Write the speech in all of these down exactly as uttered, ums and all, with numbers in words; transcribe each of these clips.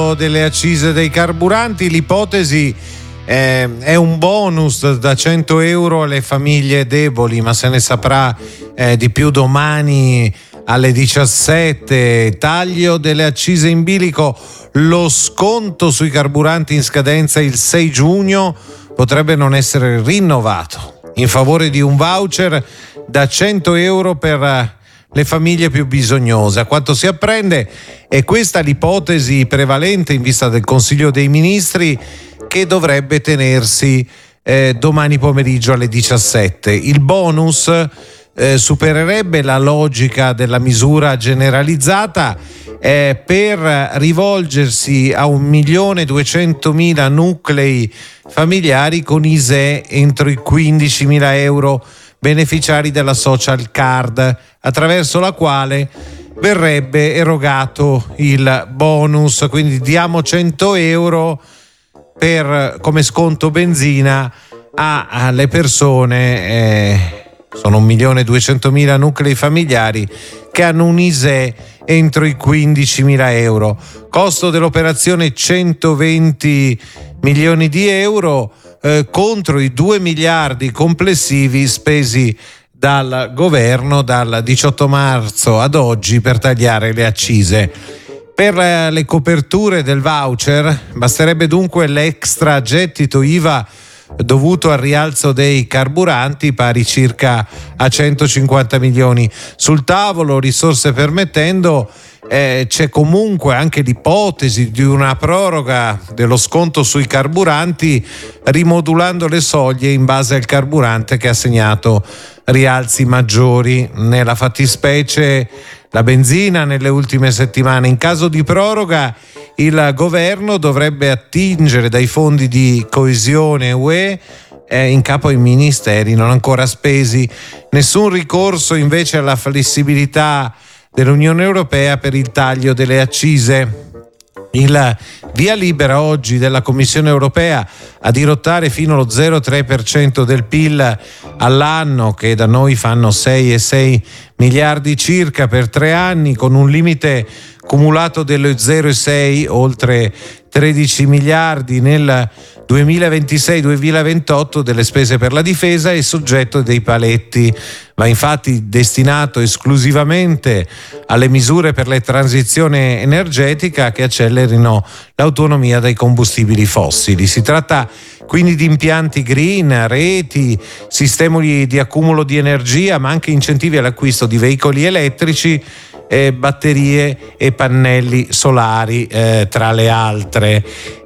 delle accise dei carburanti. L'ipotesi eh, è un bonus da cento euro alle famiglie deboli, ma se ne saprà eh, di più domani alle diciassette. Taglio delle accise in bilico, lo sconto sui carburanti in scadenza il sei giugno potrebbe non essere rinnovato in favore di un voucher da cento euro per le famiglie più bisognose. A quanto si apprende è questa l'ipotesi prevalente in vista del Consiglio dei Ministri, che dovrebbe tenersi eh, domani pomeriggio alle diciassette. Il bonus eh, supererebbe la logica della misura generalizzata eh, per rivolgersi a un milione duecentomila nuclei familiari con I S E E entro i quindicimila euro beneficiari della social card, attraverso la quale verrebbe erogato il bonus. Quindi diamo cento euro per, come sconto benzina a, alle persone, eh, sono un milione duecentomila nuclei familiari che hanno un I S E E entro i quindicimila euro. Costo dell'operazione centoventi milioni di euro eh, contro i due miliardi complessivi spesi dal governo dal diciotto marzo ad oggi per tagliare le accise. Per le coperture del voucher basterebbe dunque l'extra gettito I V A dovuto al rialzo dei carburanti, pari circa a centocinquanta milioni. Sul tavolo, risorse permettendo, eh, c'è comunque anche l'ipotesi di una proroga dello sconto sui carburanti, rimodulando le soglie in base al carburante che ha segnato rialzi maggiori. Nella fattispecie la benzina nelle ultime settimane. In caso di proroga il governo dovrebbe attingere dai fondi di coesione U E eh, in capo ai ministeri non ancora spesi. Nessun ricorso invece alla flessibilità dell'Unione Europea per il taglio delle accise. Il via libera oggi della Commissione Europea a dirottare fino allo zero virgola tre per cento del P I L all'anno, che da noi fanno sei virgola sei miliardi circa per tre anni, con un limite cumulato dello zero virgola sei, oltre tredici miliardi nel duemilaventisei duemilaventotto delle spese per la difesa, e soggetto dei paletti. Va infatti destinato esclusivamente alle misure per la transizione energetica che accelerino l'autonomia dai combustibili fossili. Si tratta quindi di impianti green, reti, sistemi di accumulo di energia, ma anche incentivi all'acquisto di veicoli elettrici, eh, batterie e pannelli solari, eh, tra le altre.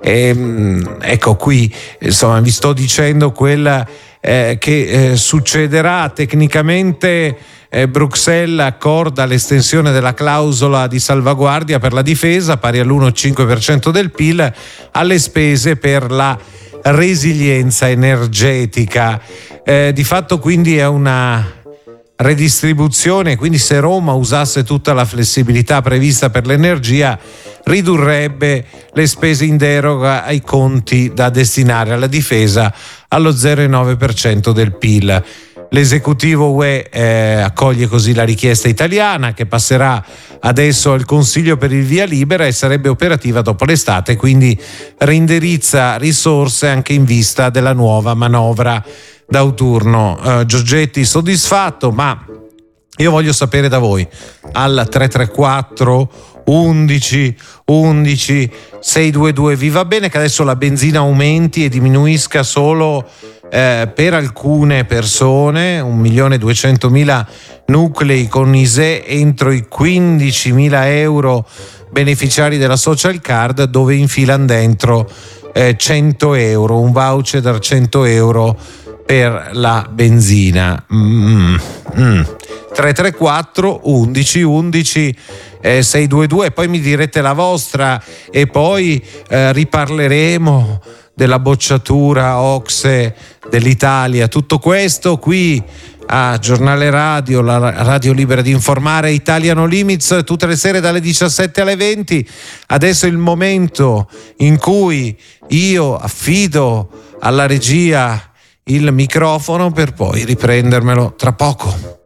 E, ecco qui, insomma, vi sto dicendo quella eh, che eh, succederà tecnicamente. Eh, Bruxelles accorda l'estensione della clausola di salvaguardia per la difesa, pari all'uno virgola cinque per cento del P I L, alle spese per la resilienza energetica. Eh, di fatto quindi è una redistribuzione, quindi se Roma usasse tutta la flessibilità prevista per l'energia, ridurrebbe le spese in deroga ai conti da destinare alla difesa allo zero virgola nove per cento del P I L. L'esecutivo U E eh, accoglie così la richiesta italiana, che passerà adesso al Consiglio per il via libera e sarebbe operativa dopo l'estate, quindi rindirizza risorse anche in vista della nuova manovra d'autunno. eh, Giorgetti soddisfatto, ma io voglio sapere da voi al tre tre quattro undici undici seicentoventidue. Vi va bene che adesso la benzina aumenti e diminuisca solo eh, per alcune persone, un milione duecentomila nuclei con I S E E entro i quindicimila euro beneficiari della social card, dove infilano dentro eh, cento euro, un voucher da cento euro per la benzina. mm, mm. tre tre quattro undici undici eh, seicentoventidue. Poi mi direte la vostra e poi eh, riparleremo della bocciatura O C S E dell'Italia. Tutto questo qui a Giornale Radio, la radio libera di informare, Italiano Limits, tutte le sere dalle diciassette alle venti. Adesso è il momento in cui io affido alla regia il microfono per poi riprendermelo tra poco.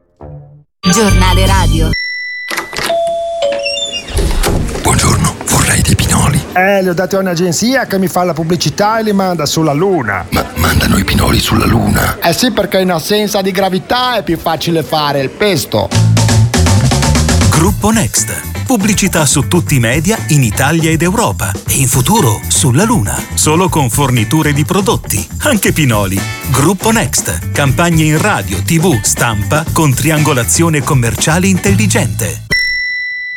Giornale Radio. Buongiorno, vorrei dei pinoli. Eh, li ho dati a un'agenzia che mi fa la pubblicità e li manda sulla Luna. Ma mandano i pinoli sulla Luna? Eh sì, perché in assenza di gravità è più facile fare il pesto. Gruppo Next. Pubblicità su tutti i media in Italia ed Europa e in futuro sulla Luna. Solo con forniture di prodotti, anche pinoli. Gruppo Next. Campagne in radio, tivù, stampa con triangolazione commerciale intelligente.